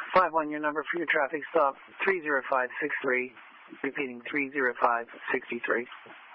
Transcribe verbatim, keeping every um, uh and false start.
five one, your number for your traffic stop, three zero five six three. Repeating, three zero five six three.